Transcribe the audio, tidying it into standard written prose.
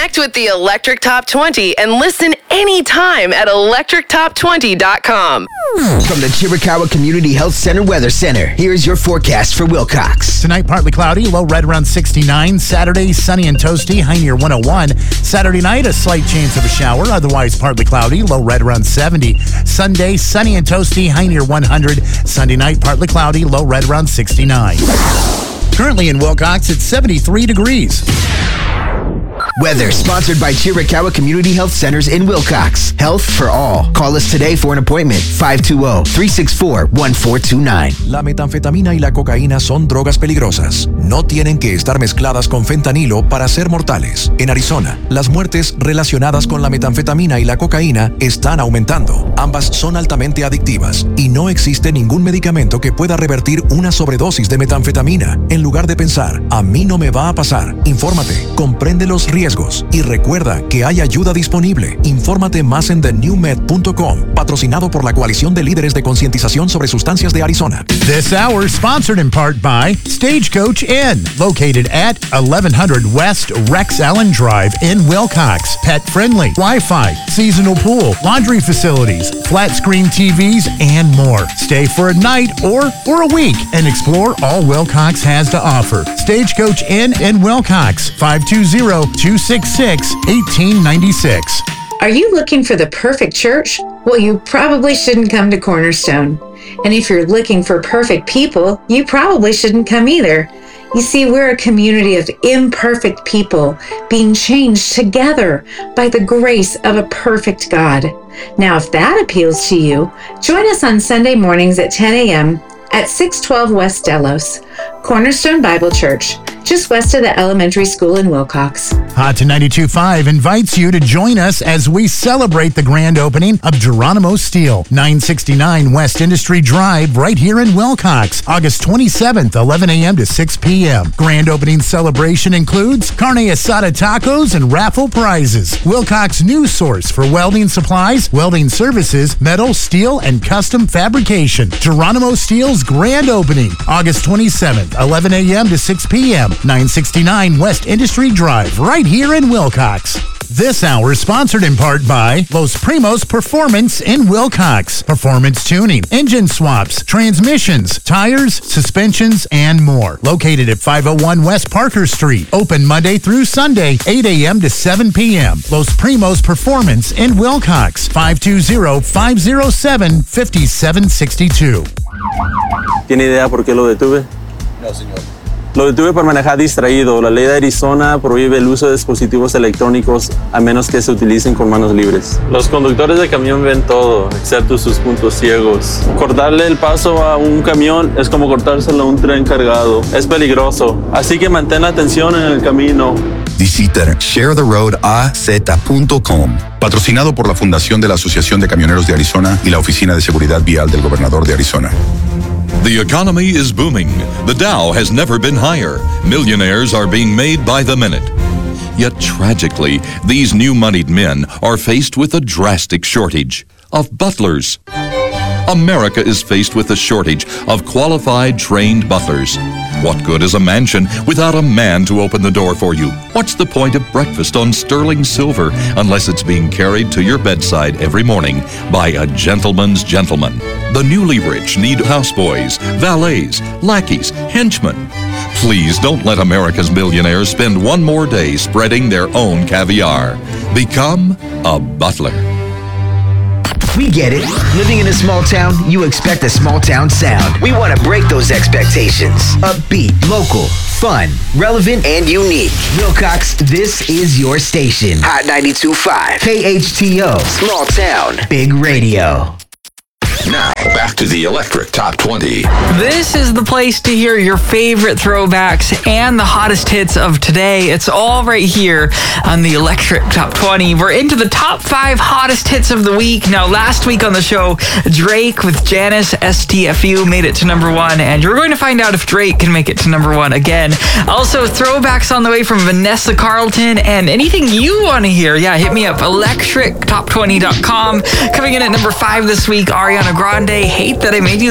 Connect with the Electric Top 20 and listen anytime at electrictop20.com. From the Chiricahua Community Health Center Weather Center, here's your forecast for Wilcox. Tonight, partly cloudy, low right around 69. Saturday, sunny and toasty, high near 101. Saturday night, a slight chance of a shower, otherwise partly cloudy, low right around 70. Sunday, sunny and toasty, high near 100. Sunday night, partly cloudy, low right around 69. Currently in Wilcox, it's 73 degrees. Weather sponsored by Chiricahua Community Health Centers in Wilcox. Health for all. Call us today for an appointment. 520-364-1429. La metanfetamina y la cocaína son drogas peligrosas. No tienen que estar mezcladas con fentanilo para ser mortales. En Arizona, las muertes relacionadas con la metanfetamina y la cocaína están aumentando. Ambas son altamente adictivas y no existe ningún medicamento que pueda revertir una sobredosis de metanfetamina. En lugar de pensar, a mí no me va a pasar, infórmate, comprende los riesgos y recuerda que hay ayuda disponible. Infórmate más en thenewmed.com, patrocinado por la Coalición de Líderes de Concientización sobre Sustancias de Arizona. This hour sponsored in part by Stagecoach Inn, located at 1100 West Rex Allen Drive in Wilcox. Pet friendly, Wi-Fi, seasonal pool, laundry facilities, flat screen TVs, and more. Stay for a night or a week and explore all Wilcox has to offer. Stagecoach Inn in Wilcox, 520-266-1896. Are you looking for the perfect church? Well, you probably shouldn't come to Cornerstone. And if you're looking for perfect people, you probably shouldn't come either. You see, we're a community of imperfect people being changed together by the grace of a perfect God. Now, if that appeals to you, join us on Sunday mornings at 10 a.m. at 612 West Delos, Cornerstone Bible Church, just west of the elementary school in Wilcox. Hot to 92.5 invites you to join us as we celebrate the grand opening of Geronimo Steel, 969 West Industry Drive, right here in Wilcox, August 27th, 11 a.m. to 6 p.m. Grand opening celebration includes carne asada tacos and raffle prizes. Wilcox news source for welding supplies, welding services, metal, steel, and custom fabrication. Geronimo Steel's grand opening, August 27th, 11 a.m. to 6 p.m. 969 West Industry Drive, right here in Wilcox. This hour sponsored in part by Los Primos Performance in Wilcox. Performance tuning, engine swaps, transmissions, tires, suspensions, and more. Located at 501 West Parker Street. Open Monday through Sunday, 8 a.m. to 7 p.m. Los Primos Performance in Wilcox. 520-507-5762. ¿Tiene idea por qué lo detuve? No, señor. Lo detuve por manejar distraído. La ley de Arizona prohíbe el uso de dispositivos electrónicos a menos que se utilicen con manos libres. Los conductores de camión ven todo, excepto sus puntos ciegos. Cortarle el paso a un camión es como cortárselo a un tren cargado. Es peligroso, así que mantén la atención en el camino. Visita sharetheroadaz.com. Patrocinado por la Fundación de la Asociación de Camioneros de Arizona y la Oficina de Seguridad Vial del Gobernador de Arizona. The economy is booming. The Dow has never been higher. Millionaires are being made by the minute. Yet tragically, these new moneyed men are faced with a drastic shortage of butlers. America is faced with a shortage of qualified, trained butlers. What good is a mansion without a man to open the door for you? What's the point of breakfast on sterling silver unless it's being carried to your bedside every morning by a gentleman's gentleman? The newly rich need houseboys, valets, lackeys, henchmen. Please don't let America's millionaires spend one more day spreading their own caviar. Become a butler. We get it. Living in a small town, you expect a small town sound. We want to break those expectations. Upbeat, local, fun, relevant, and unique. Wilcox, this is your station. Hot 92.5. KHTO. Small town. Big radio. Now, back to the Electric Top 20. This is the place to hear your favorite throwbacks and the hottest hits of today. It's all right here on the Electric Top 20. We're into the top 5 hottest hits of the week. Now, last week on the show, Drake with Janice STFU made it to number 1, and you're going to find out if Drake can make it to number 1 again. Also, throwbacks on the way from Vanessa Carlton, and anything you want to hear, hit me up, electrictop20.com. Coming in at number 5 this week, Ariana Grande, Hate That I Made You